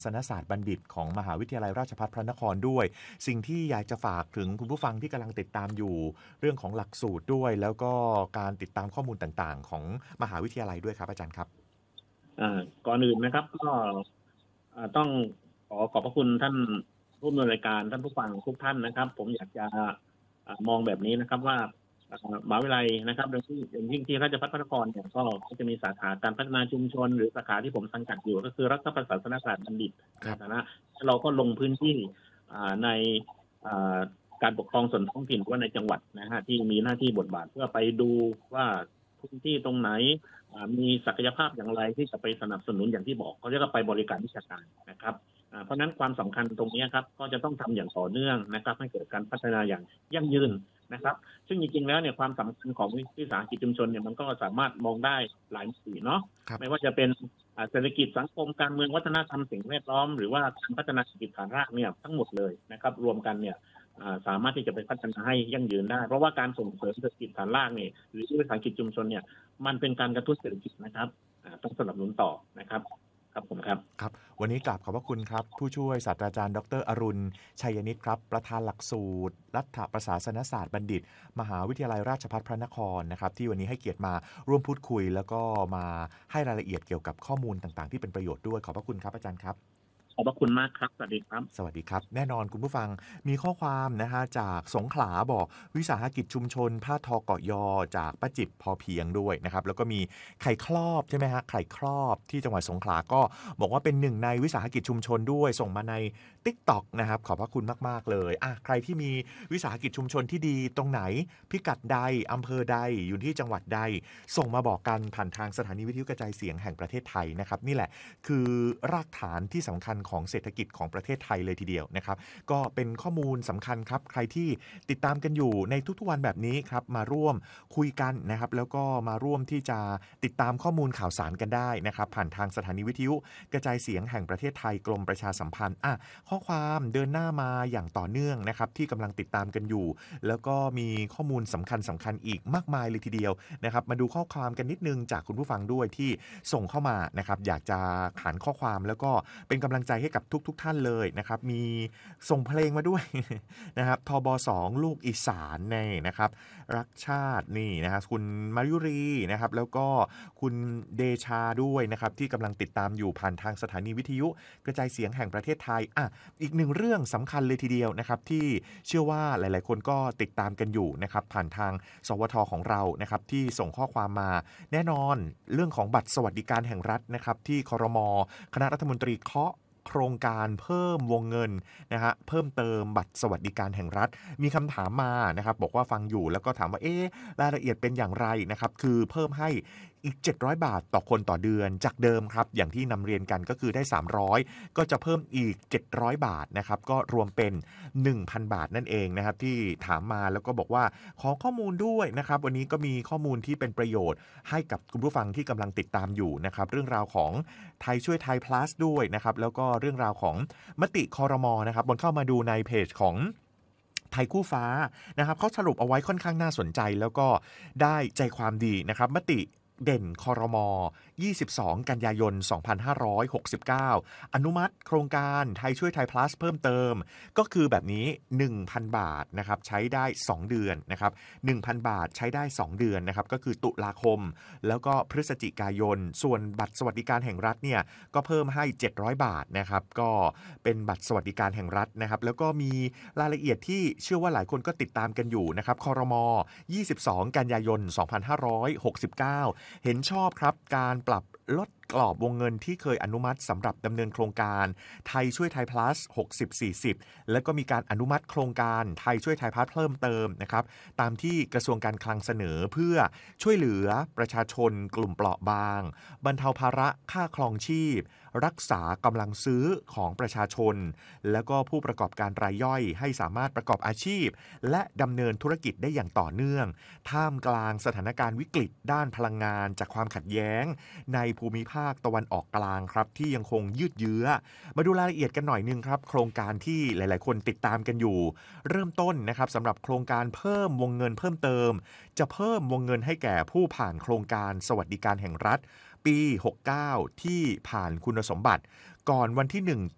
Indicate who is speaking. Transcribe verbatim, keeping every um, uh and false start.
Speaker 1: ศนศาสตร์บัณฑิตของมหาวิทยาลัยราชภัฏพระนครด้วยสิ่งที่อยากจะฝากถึงคุณผู้ฟังที่กำลังติดตามอยู่เรื่องของหลักสูตรด้วยแล้วก็การติดตามข้อมูลต่างๆของมหาวิทยาลัยด้วยครับอาจารย์ครับ
Speaker 2: อ่าก่อนอื่นนะครับก็อ่าต้องขอขอบพระคุณท่านผู้ดำเนินรายการท่านผู้ฟังทุกท่านนะครับผมอยากจะอ่ามองแบบนี้นะครับว่าอ่ามหาวิทยาลัยนะครับโดยที่อย่างยิ่งที่ราชภัฏพระนครเนี่ยก็ก็จะมีสาขาการพัฒนาชุมชนหรือสาขาที่ผมสังกัดอยู่ก็คือรัฐประศาสนศาสตร์บัณฑิตในฐานะเราก็ลงพื้นที่อ่าในอ่าการปกครองส่วนท้องถิ่นหรือว่าในจังหวัดนะฮะที่มีหน้าที่บทบาทเพื่อไปดูว่าพื้นที่ตรงไหนอ่ามีศักยภาพอย่างไรที่จะไปสนับสนุนอย่างที่บอกเขาเรียกว่าไปบริการวิชาการนะครับอ่าเพราะฉะนั้นความสำคัญตรงนี้ครับก็จะต้องทำอย่างต่อเนื่องนะครับให้เกิดการพัฒนาอย่างยั่งยืนนะครับซึ่งจริงๆแล้วเนี่ยความสำคัญของวิสาหกิจชุมชนเนี่ยมันก็สามารถมองได้หลายมิติเนาะไม่ว่าจะเป็นอ่าเศรษฐกิจสังคมการเมืองวัฒนธรรมสิ่งแวดล้อมหรือว่าการพัฒนาเศรษฐกิจฐานรากเนี่ยทั้งหมดเลยนะครับรวมกันเนี่ยอ่าสามารถที่จะไปพัฒนาให้ยั่งยืนได้เพราะว่าการส่งเสริมเศรษฐกิจฐานรากเนี่ยหรือวิสาหกิจชุมชนเนี่ยมันเป็นการกระตุ้นเศรษฐกิจนะครับอ่าต้องสนับสนุนต่อนะครับครับผมครับ
Speaker 1: ครับวันนี้กราบขอบพระคุณครับผู้ช่วยศาสตราจารย์ดรอรุณชัยนิตครับประธานหลักสูตรรัฐประศาสนศาสตร์บัณฑิตมหาวิทยาลัยราชภัฏพระนครนะครับที่วันนี้ให้เกียรติมาร่วมพูดคุยแล้วก็มาให้รายละเอียดเกี่ยวกับข้อมูลต่างๆที่เป็นประโยชน์ด้วยขอบพระคุณครับอาจารย์ครับ
Speaker 2: ขอบพระคุณมากครับสวัสดีครับ
Speaker 1: สวัสดีครับแน่นอนคุณผู้ฟังมีข้อความนะฮะจากสงขลาบอกวิสาหกิจชุมชนผ้าทอเกาะยอจากป้าจิบพอเพียงด้วยนะครับแล้วก็มีไข่ครอบใช่ไหมฮะไข่ครอบที่จังหวัดสงขลาก็บอกว่าเป็นหนึ่งในวิสาหกิจชุมชนด้วยส่งมาใน TikTok นะครับขอบพระคุณมากๆเลยอ่ะใครที่มีวิสาหกิจชุมชนที่ดีตรงไหนพิกัดใดอำเภอใดอยู่ที่จังหวัดใดส่งมาบอกกันผ่านทางสถานีวิทยุกระจายเสียงแห่งประเทศไทยนะครับนี่แหละคือรากฐานที่สำคัญของเศรษฐกิจของประเทศไทยเลยทีเดียวนะครับก็เป็นข้อมูลสำคัญครับใครที่ติดตามกันอยู่ในทุกๆวันแบบนี้ครับมาร่วมคุยกันนะครับแล้วก็มาร่วมที่จะติดตามข้อมูลข่าวสารกันได้นะครับผ่านทางสถานีวิทยุกระจายเสียงแห่งประเทศไทยกรมประชาสัมพันธ์อ่ะข้อความเดินหน้ามาอย่างต่อเนื่องนะครับที่กำลังติดตามกันอยู่แล้วก็มีข้อมูลสำคัญสำคัญอีกมากมายเลยทีเดียวนะครับมาดูข้อความกันนิดนึงจากคุณผู้ฟังด้วยที่ส่งเข้ามานะครับอยากจะขานข้อความแล้วก็เป็นกำลังใจให้กับทุกๆท่านเลยนะครับมีส่งเพลงมาด้วย นะครับทบสองลูกอีสานในนะครับรักชาตินี่นะครับคุณมายุรีนะครับแล้วก็คุณเดชาด้วยนะครับที่กำลังติดตามอยู่ผ่านทางสถานีวิทยุกระจายเสียงแห่งประเทศไทยอ่ะอีกหนึ่งเรื่องสำคัญเลยทีเดียวนะครับที่เชื่อว่าหลายๆคนก็ติดตามกันอยู่นะครับผ่านทางสวทของเรานะครับที่ส่งข้อความมาแน่นอนเรื่องของบัตรสวัสดิการแห่งรัฐนะครับที่ครม.คณะรัฐมนตรีเคาะโครงการเพิ่มวงเงินนะฮะเพิ่มเติมบัตรสวัสดิการแห่งรัฐมีคำถามมานะครับบอกว่าฟังอยู่แล้วก็ถามว่าเอ๊ะรายละเอียดเป็นอย่างไรนะครับคือเพิ่มให้อีกเจ็ดร้อยบาทต่อคนต่อเดือนจากเดิมครับอย่างที่นำเรียนกันก็คือได้สามร้อยก็จะเพิ่มอีกเจ็ดร้อยบาทนะครับก็รวมเป็น หนึ่งพัน บาทนั่นเองนะครับที่ถามมาแล้วก็บอกว่าขอข้อมูลด้วยนะครับวันนี้ก็มีข้อมูลที่เป็นประโยชน์ให้กับคุณผู้ฟังที่กำลังติดตามอยู่นะครับเรื่องราวของไทยช่วยไทย plus ด้วยนะครับแล้วก็เรื่องราวของมติครม.นะครับบนเข้ามาดูในเพจของไทยคู่ฟ้านะครับเขาสรุปเอาไว้ค่อนข้างน่าสนใจแล้วก็ได้ใจความดีนะครับมติเด่นครม. ยี่สิบสอง กันยายน สองพันห้าร้อยหกสิบเก้า อนุมัติโครงการไทยช่วยไทย plus เพิ่มเติมก็คือแบบนี้ หนึ่งพัน บาทนะครับใช้ได้สองเดือนนะครับ หนึ่งพัน บาทใช้ได้สองเดือนนะครับก็คือตุลาคมแล้วก็พฤศจิกายนส่วนบัตรสวัสดิการแห่งรัฐเนี่ยก็เพิ่มให้เจ็ดร้อยบาทนะครับก็เป็นบัตรสวัสดิการแห่งรัฐนะครับแล้วก็มีรายละเอียดที่เชื่อว่าหลายคนก็ติดตามกันอยู่นะครับครม. ยี่สิบสอง กันยายน สองพันห้าร้อยหกสิบเก้า เห็นชอบครับการปรับลดกรอบวงเงินที่เคยอนุมัติสำหรับดำเนินโครงการไทยช่วยไทย plus หกสิบ สี่สิบแล้วก็มีการอนุมัติโครงการไทยช่วยไทย plus เพิ่มเติมนะครับตามที่กระทรวงการคลังเสนอเพื่อช่วยเหลือประชาชนกลุ่มเปราะบางบรรเทาภาระค่าครองชีพรักษากำลังซื้อของประชาชนแล้วก็ผู้ประกอบการรายย่อยให้สามารถประกอบอาชีพและดำเนินธุรกิจได้อย่างต่อเนื่องท่ามกลางสถานการณ์วิกฤตด้านพลังงานจากความขัดแย้งในภูมิภาคตะวันออกกลางครับที่ยังคงยืดเยื้อมาดูรายละเอียดกันหน่อยนึงครับโครงการที่หลายๆคนติดตามกันอยู่เริ่มต้นนะครับสำหรับโครงการเพิ่มวงเงินเพิ่มเติมจะเพิ่มวงเงินให้แก่ผู้ผ่านโครงการสวัสดิการแห่งรัฐปีหกสิบเก้าที่ผ่านคุณสมบัติก่อนวันที่หนึ่ง